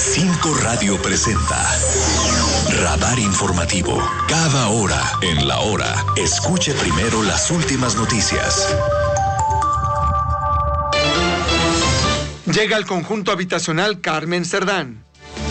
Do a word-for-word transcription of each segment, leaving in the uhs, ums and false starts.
Cinco Radio presenta Radar Informativo. Cada hora en la hora, escuche primero las últimas noticias. Llega al conjunto habitacional Carmen Cerdán.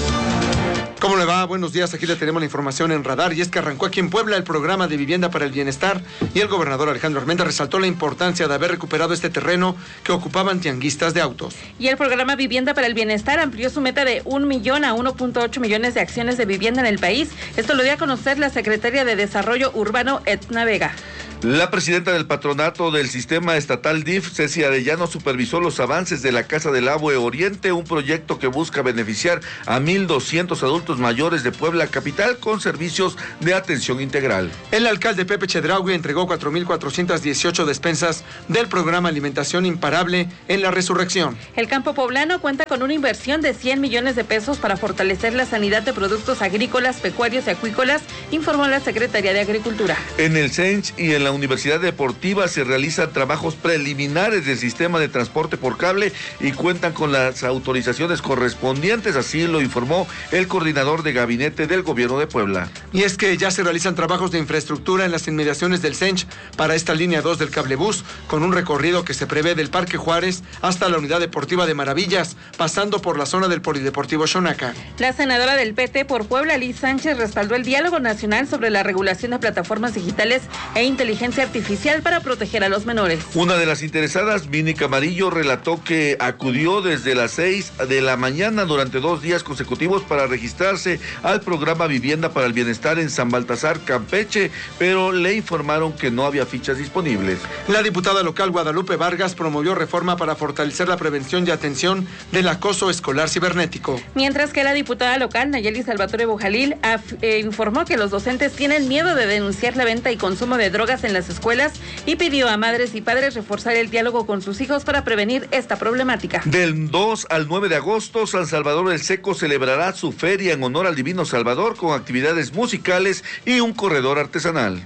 ¿Cómo le va? Buenos días, aquí le tenemos la información en Radar, y es que arrancó aquí en Puebla el programa de Vivienda para el Bienestar, y el gobernador Alejandro Armenta resaltó la importancia de haber recuperado este terreno que ocupaban tianguistas de autos. Y el programa Vivienda para el Bienestar amplió su meta de un millón a uno punto ocho millones de acciones de vivienda en el país. Esto lo dio a conocer la secretaria de Desarrollo Urbano, Edna Vega. La presidenta del patronato del sistema estatal D I F, Ceci Arellano, supervisó los avances de la Casa del Abue Oriente, un proyecto que busca beneficiar a mil doscientos adultos mayores de Puebla capital con servicios de atención integral. El alcalde Pepe Chedraui entregó cuatro mil cuatrocientas dieciocho despensas del programa Alimentación Imparable en la Resurrección. El campo poblano cuenta con una inversión de cien millones de pesos para fortalecer la sanidad de productos agrícolas, pecuarios y acuícolas, informó la Secretaría de Agricultura. En el C E N C H y en la Universidad Deportiva se realizan trabajos preliminares del sistema de transporte por cable y cuentan con las autorizaciones correspondientes, así lo informó el coordinador de gabinete del gobierno de Puebla. Y es que ya se realizan trabajos de infraestructura en las inmediaciones del C E N C H para esta línea dos del cablebús, con un recorrido que se prevé del Parque Juárez hasta la Unidad Deportiva de Maravillas, pasando por la zona del Polideportivo Xonaca. La senadora del P T por Puebla, Liz Sánchez, respaldó el diálogo nacional sobre la regulación de plataformas digitales e inteligencia artificial para proteger a los menores. Una de las interesadas, Vini Camarillo, relató que acudió desde las seis de la mañana durante dos días consecutivos para registrarse al programa Vivienda para el Bienestar en San Baltasar, Campeche, pero le informaron que no había fichas disponibles. La diputada local Guadalupe Vargas promovió reforma para fortalecer la prevención y atención del acoso escolar cibernético. Mientras que la diputada local Nayeli Salvatore Bojalil eh, informó que los docentes tienen miedo de denunciar la venta y consumo de drogas en las escuelas y pidió a madres y padres reforzar el diálogo con sus hijos para prevenir esta problemática. Del dos al nueve de agosto, San Salvador del Seco celebrará su feria en honor al Divino Salvador con actividades musicales y un corredor artesanal.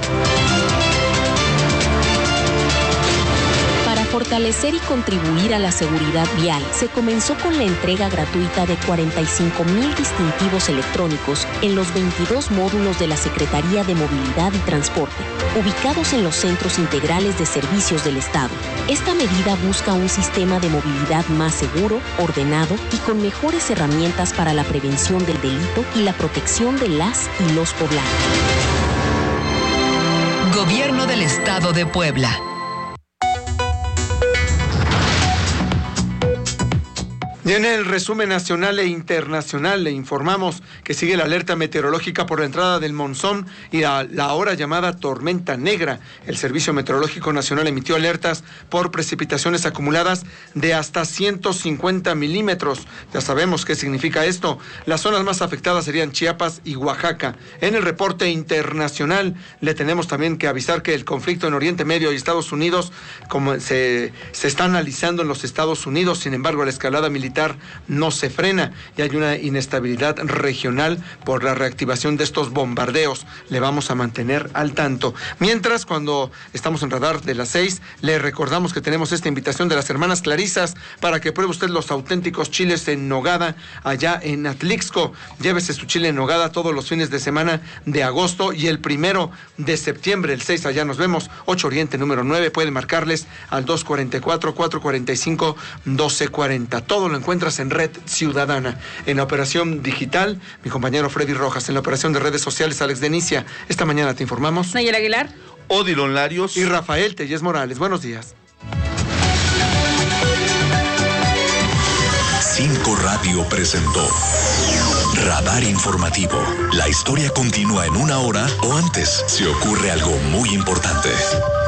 Fortalecer y contribuir a la seguridad vial, se comenzó con la entrega gratuita de cuarenta y cinco mil distintivos electrónicos en los veintidós módulos de la Secretaría de Movilidad y Transporte, ubicados en los centros integrales de servicios del Estado. Esta medida busca un sistema de movilidad más seguro, ordenado y con mejores herramientas para la prevención del delito y la protección de las y los poblanos. Gobierno del Estado de Puebla. Y en el resumen nacional e internacional le informamos que sigue la alerta meteorológica por la entrada del monzón y a la ahora llamada tormenta negra. El Servicio Meteorológico Nacional emitió alertas por precipitaciones acumuladas de hasta ciento cincuenta milímetros. Ya sabemos qué significa esto. Las zonas más afectadas serían Chiapas y Oaxaca. En el reporte internacional le tenemos también que avisar que el conflicto en Oriente Medio y Estados Unidos, como se, se está analizando en los Estados Unidos, sin embargo la escalada militar no se frena y hay una inestabilidad regional por la reactivación de estos bombardeos. Le vamos a mantener al tanto. Mientras, cuando estamos en Radar de las seis, le recordamos que tenemos esta invitación de las hermanas Clarisas para que pruebe usted los auténticos chiles en nogada allá en Atlixco. Llévese su chile en nogada todos los fines de semana de agosto y el primero de septiembre, el seis, allá nos vemos, ocho Oriente número nueve. Pueden marcarles al dos cuatro cuatro, cuatro cuatro cinco, uno dos cuatro cero. Todo lo encuentras en Red Ciudadana. En la operación digital, mi compañero Freddy Rojas. En la operación de redes sociales, Alex Denicia. Esta mañana te informamos. Nayel Aguilar. Odilon Larios. Y Rafael Tellez Morales. Buenos días. Cinco Radio presentó Radar Informativo. La historia continúa en una hora o antes si ocurre algo muy importante.